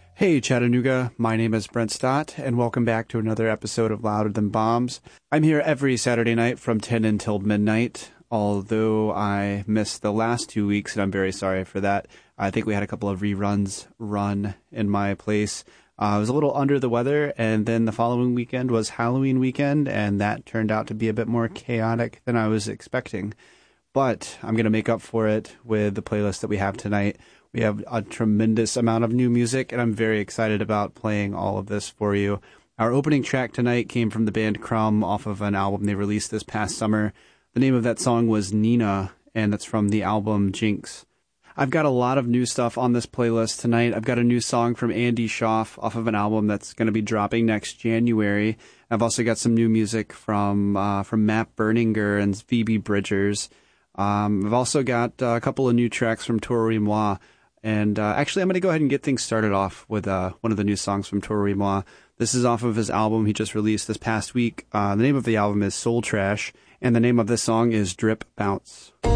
Hey Chattanooga, my name is Brent Stott, and welcome back to another episode of Louder Than Bombs. I'm here every Saturday night from 10 until midnight, although I missed the last 2 weeks, and I'm very sorry for that. I think we had a couple of reruns run in my place. I was a little under the weather, and then the following weekend was Halloween weekend, and that turned out to be a bit more chaotic than I was expecting. But I'm going to make up for it with the playlist that we have tonight. We have a tremendous amount of new music, and I'm very excited about playing all of this for you. Our opening track tonight came from the band Crumb off of an album they released this past summer. The name of that song was Nina, and that's from the album Jinx. I've got a lot of new stuff on this playlist tonight. I've got a new song from Andy Schaaf off of an album that's going to be dropping next January. I've also got some new music from Matt Berninger and Phoebe Bridgers. I've also got a couple of new tracks from Toro y Moi. And actually, I'm going to go ahead and get things started off with one of the new songs from Toro y Moi. This is off of his album he just released this past week. The name of the album is Soul Trash, and the name of this song is Drip Bounce.